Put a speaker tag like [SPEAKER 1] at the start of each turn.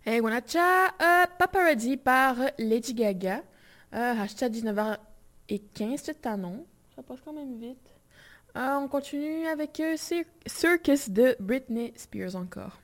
[SPEAKER 1] Et Guanacha, Paparazzi par Lady Gaga. Hashtag 19h15, c'est un nom. Ça passe quand même vite. On continue avec Circus de Britney Spears encore.